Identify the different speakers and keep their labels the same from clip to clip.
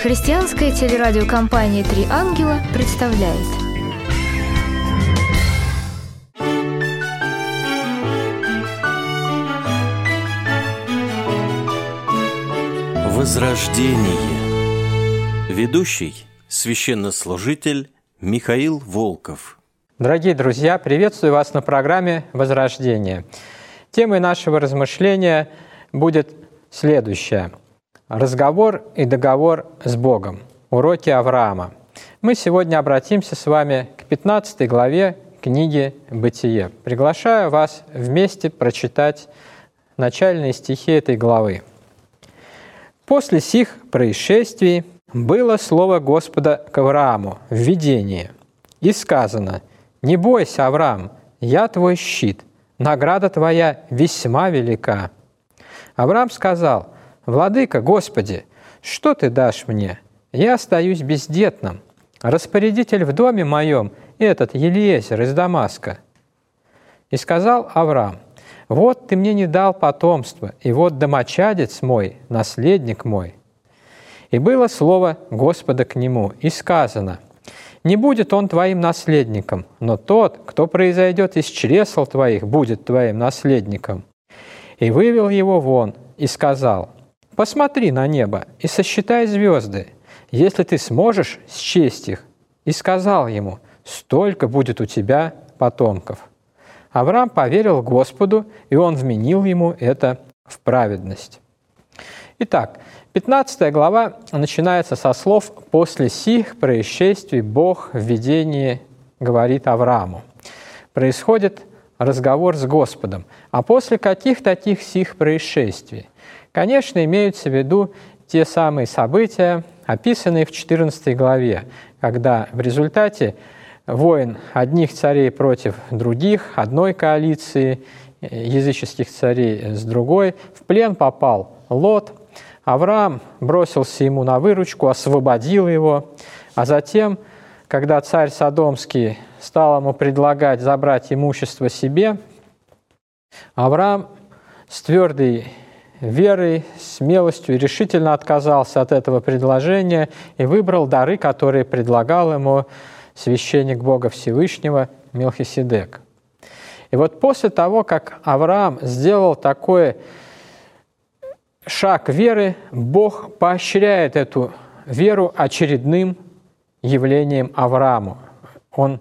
Speaker 1: Христианская телерадиокомпания «Три ангела» представляет.
Speaker 2: Возрождение. Ведущий – священнослужитель Михаил Волков.
Speaker 3: Дорогие друзья, приветствую вас на программе «Возрождение». Темой нашего размышления будет следующее. Разговор и договор с Богом. Уроки Авраама. Мы сегодня обратимся с вами к 15 главе книги «Бытие». Приглашаю вас вместе прочитать начальные стихи этой главы. «После сих происшествий было слово Господа к Аврааму в видении, и сказано: „Не бойся, Авраам, я твой щит, награда твоя весьма велика“. Авраам сказал: „Владыка, Господи, что ты дашь мне? Я остаюсь бездетным. Распорядитель в доме моем этот Елиезер из Дамаска“. И сказал Авраам: „Вот ты мне не дал потомства, и вот домочадец мой, наследник мой“. И было слово Господа к нему, и сказано: „Не будет он твоим наследником, но тот, кто произойдет из чресл твоих, будет твоим наследником“. И вывел его вон, и сказал: „Посмотри на небо и сосчитай звезды, если ты сможешь счесть их“. И сказал ему: „Столько будет у тебя потомков“. Авраам поверил Господу, и Он вменил ему это в праведность». Итак, 15 глава начинается со слов «После сих происшествий Бог в видении говорит Аврааму». Происходит разговор с Господом. А после каких таких сих происшествий? Конечно, имеются в виду те самые события, описанные в 14 главе, когда в результате войн одних царей против других, одной коалиции языческих царей с другой, в плен попал Лот. Авраам бросился ему на выручку, освободил его, а затем, когда царь Содомский стал ему предлагать забрать имущество себе, Авраам с твердой верой, смелостью решительно отказался от этого предложения и выбрал дары, которые предлагал ему священник Бога Всевышнего Мелхиседек. И вот после того, как Авраам сделал такой шаг веры, Бог поощряет эту веру очередным явлением Аврааму. Он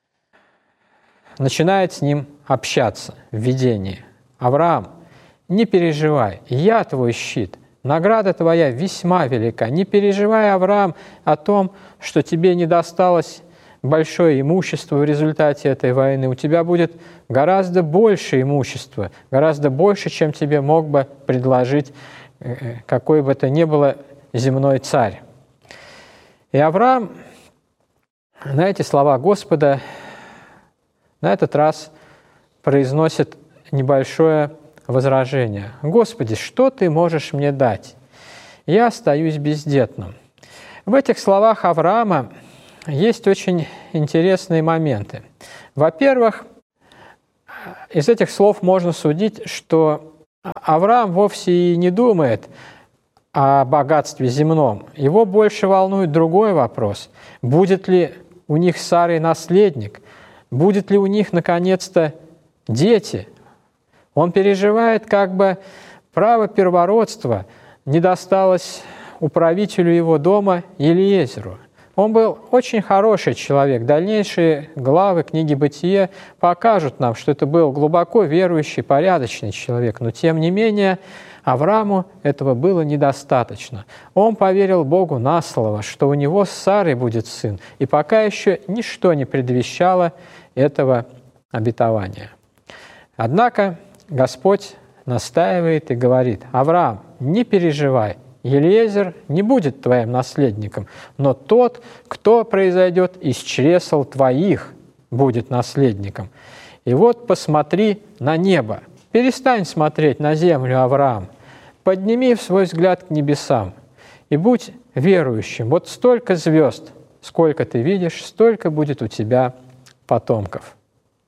Speaker 3: начинает с ним общаться в видении. «Авраам, не переживай, я твой щит, награда твоя весьма велика. Не переживай, Авраам, о том, что тебе не досталось большое имущество в результате этой войны. У тебя будет гораздо больше имущества, гораздо больше, чем тебе мог бы предложить какой бы то ни было земной царь». И Авраам на эти слова Господа на этот раз произносит небольшое возражение. «Господи, что ты можешь мне дать? Я остаюсь бездетным». В этих словах Авраама есть очень интересные моменты. Во-первых, из этих слов можно судить, что Авраам вовсе и не думает о богатстве земном. Его больше волнует другой вопрос. Будет ли у них с Сарой наследник? Будет ли у них, наконец-то, дети? Он переживает, как бы право первородства не досталось управителю его дома Елиезеру. Он был очень хороший человек. Дальнейшие главы книги «Бытие» покажут нам, что это был глубоко верующий, порядочный человек. Но, тем не менее, Аврааму этого было недостаточно. Он поверил Богу на слово, что у него с Сарой будет сын, и пока еще ничто не предвещало этого обетования. Однако Господь настаивает и говорит: «Авраам, не переживай, Елиезер не будет твоим наследником, но тот, кто произойдет из чресл твоих, будет наследником. И вот посмотри на небо, перестань смотреть на землю, Авраам, подними свой взгляд к небесам и будь верующим. Вот столько звезд, сколько ты видишь, столько будет у тебя потомков».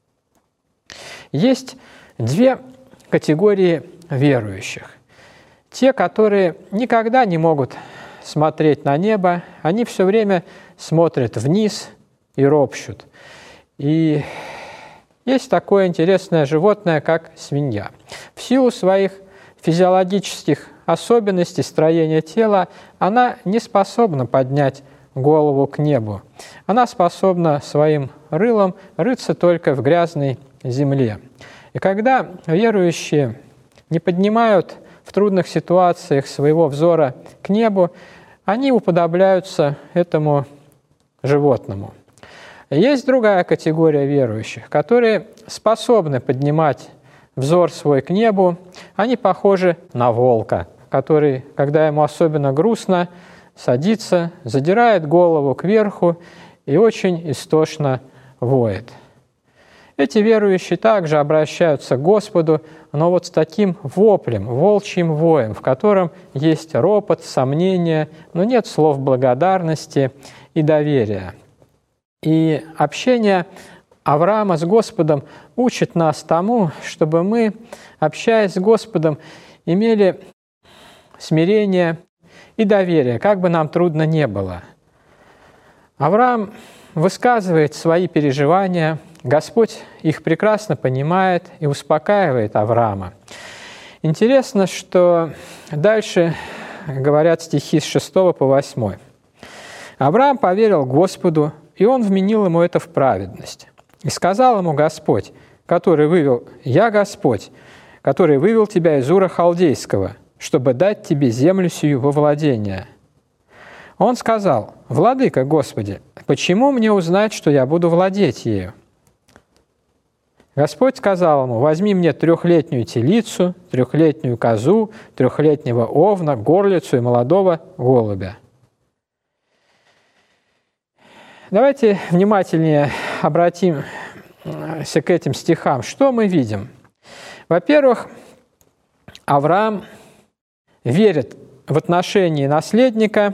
Speaker 3: Есть две категории верующих. Те, которые никогда не могут смотреть на небо, они все время смотрят вниз и ропщут. И есть такое интересное животное, как свинья. В силу своих физиологических особенностей строения тела она не способна поднять голову к небу. Она способна своим рылом рыться только в грязной земле. И когда верующие не поднимают в трудных ситуациях своего взора к небу, они уподобляются этому животному. Есть другая категория верующих, которые способны поднимать взор свой к небу. Они похожи на волка, который, когда ему особенно грустно, садится, задирает голову кверху и очень истошно воет. Эти верующие также обращаются к Господу, но вот с таким воплем, волчьим воем, в котором есть ропот, сомнения, но нет слов благодарности и доверия. И общение Авраама с Господом учит нас тому, чтобы мы, общаясь с Господом, имели смирение и доверие, как бы нам трудно не было. Авраам высказывает свои переживания, Господь их прекрасно понимает и успокаивает Авраама. Интересно, что дальше говорят стихи с 6 по 8. «Авраам поверил Господу, и он вменил ему это в праведность. И сказал ему Господь, который вывел, «Я Господь, который вывел тебя из Ура Халдейского, чтобы дать тебе землю сию во владение». Он сказал, «Владыка Господи, почему мне узнать, что я буду владеть ею?» Господь сказал ему, «Возьми мне 3-летнюю телицу, 3-летнюю козу, 3-летнего овна, горлицу и молодого голубя». Давайте внимательнее обратимся к этим стихам. Что мы видим? Во-первых, Авраам верит в отношении наследника,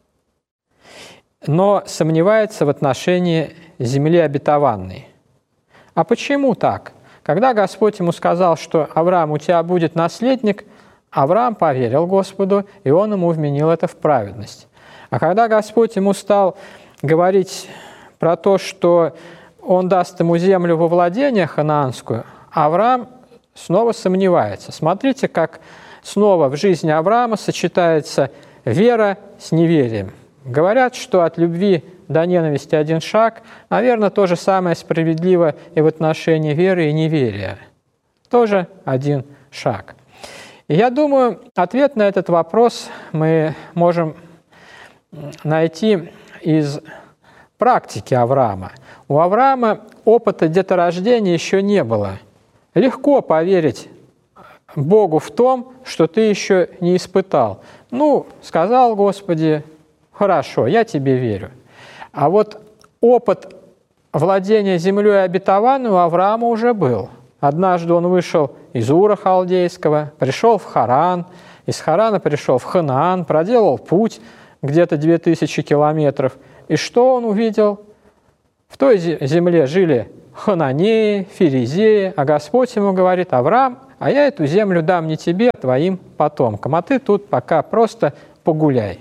Speaker 3: но сомневается в отношении земли обетованной. А почему так? Когда Господь ему сказал, что «Авраам, у тебя будет наследник», Авраам поверил Господу, и он ему вменил это в праведность. А когда Господь ему стал говорить про то, что он даст ему землю во владение ханаанскую, Авраам снова сомневается. Смотрите, как снова в жизни Авраама сочетается вера с неверием. Говорят, что от любви до ненависти один шаг. Наверное, то же самое справедливо и в отношении веры и неверия. Тоже один шаг. И я думаю, ответ на этот вопрос мы можем найти из практики Авраама. У Авраама опыта деторождения еще не было. Легко поверить Богу в том, что ты еще не испытал. Ну, сказал Господи, хорошо, я тебе верю. А вот опыт владения землей обетованной у Авраама уже был. Однажды он вышел из Ура Халдейского, пришел в Харан, из Харана пришел в Ханаан, проделал путь где-то 2000 километров. И что он увидел? В той земле жили хананеи, ферезеи, а Господь ему говорит, Авраам, а я эту землю дам не тебе, а твоим потомкам, а ты тут пока просто погуляй.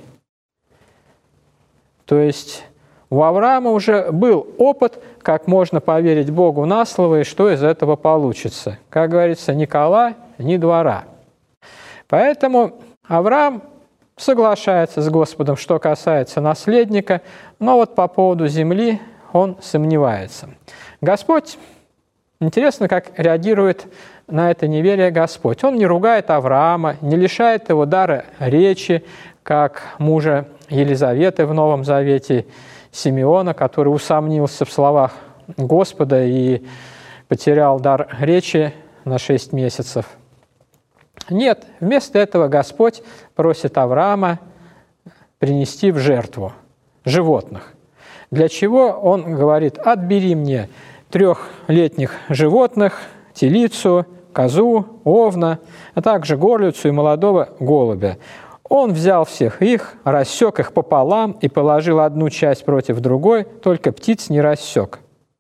Speaker 3: То есть у Авраама уже был опыт, как можно поверить Богу на слово и что из этого получится. Как говорится, ни кола, ни двора. Поэтому Авраам соглашается с Господом, что касается наследника, но вот по поводу земли он сомневается. Господь, интересно, как реагирует на это неверие Господь. Он не ругает Авраама, не лишает его дара речи, как мужа Елизаветы в Новом Завете, Симеона, который усомнился в словах Господа и потерял дар речи на 6 месяцев. Нет, вместо этого Господь просит Авраама принести в жертву животных. Для чего он говорит, отбери мне 3-летних животных, телицу, козу, овна, а также горлицу и молодого голубя. Он взял всех их, рассек их пополам и положил одну часть против другой, только птиц не рассек.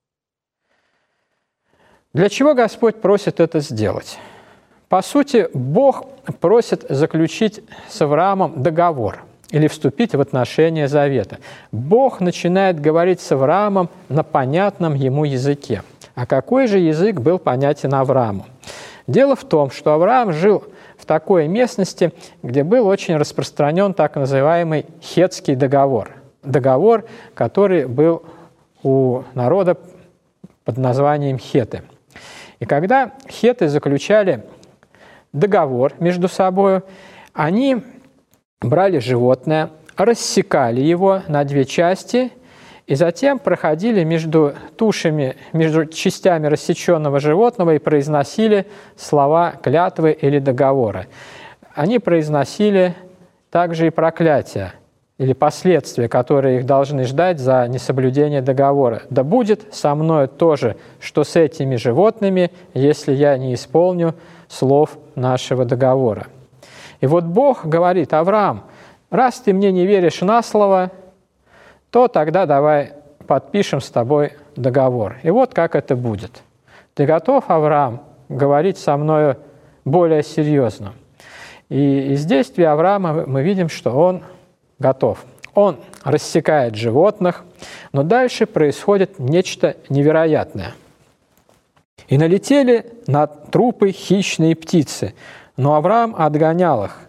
Speaker 3: Для чего Господь просит это сделать? По сути, Бог просит заключить с Авраамом договор. или вступить в отношения завета. Бог начинает говорить с Авраамом на понятном ему языке. А какой же язык был понятен Аврааму? Дело в том, что Авраам жил в такой местности, где был очень распространен так называемый Хетский договор. Договор, который был у народа под названием Хеты. И когда хеты заключали договор между собой, они брали животное, рассекали его на две части и затем проходили между тушами, между частями рассеченного животного и произносили слова клятвы или договора. Они произносили также и проклятия или последствия, которые их должны ждать за несоблюдение договора. «Да будет со мною то же, что с этими животными, если я не исполню слов нашего договора». И вот Бог говорит: Авраам, раз ты мне не веришь на слово, то тогда давай подпишем с тобой договор. И вот как это будет. Ты готов, Авраам, говорить со мною более серьезно? И из действия Авраама мы видим, что он готов. Он рассекает животных, но дальше происходит нечто невероятное. «И налетели на трупы хищные птицы, но Авраам отгонял их».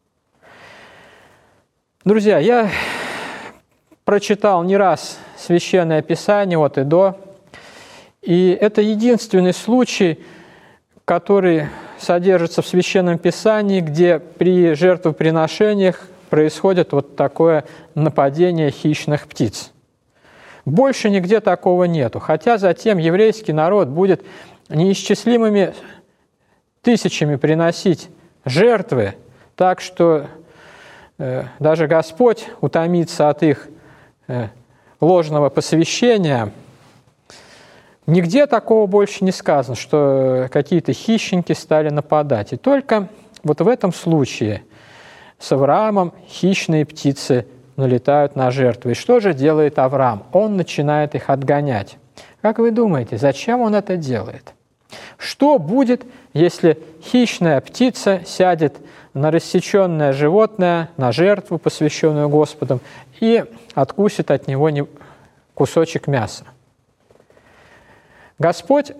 Speaker 3: Друзья, я прочитал не раз Священное Писание от и до, и это единственный случай, который содержится в Священном Писании, где при жертвоприношениях происходит вот такое нападение хищных птиц. Больше нигде такого нету, хотя затем еврейский народ будет неисчислимыми тысячами приносить жертвы, так что даже Господь утомится от их ложного посвящения. Нигде такого больше не сказано, что какие-то хищники стали нападать. И только вот в этом случае с Авраамом хищные птицы налетают на жертву. И что же делает Авраам? Он начинает их отгонять. Как вы думаете, зачем он это делает? Что будет, если хищная птица сядет на рассеченное животное, на жертву, посвященную Господу, и откусит от него кусочек мяса? Господь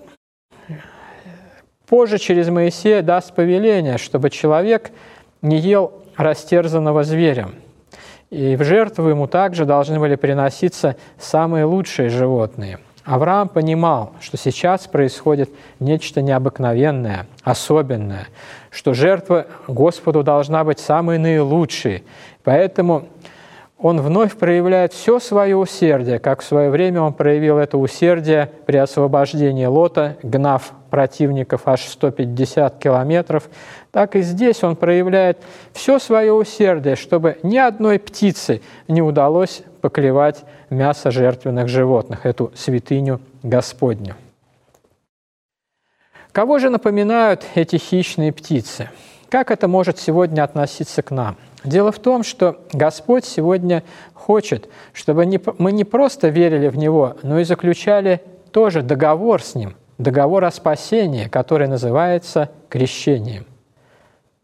Speaker 3: позже через Моисея даст повеление, чтобы человек не ел растерзанного зверем. И в жертву ему также должны были приноситься самые лучшие животные. Авраам понимал, что сейчас происходит нечто необыкновенное, особенное, что жертва Господу должна быть самой наилучшей. Поэтому он вновь проявляет все свое усердие, как в свое время он проявил это усердие при освобождении Лота, гнав противников аж 150 километров, так и здесь он проявляет все свое усердие, чтобы ни одной птице не удалось поклевать мясо жертвенных животных, эту святыню Господню. Кого же напоминают эти хищные птицы? Как это может сегодня относиться к нам? Дело в том, что Господь сегодня хочет, чтобы мы не просто верили в Него, но и заключали тоже договор с Ним, договор о спасении, который называется крещением.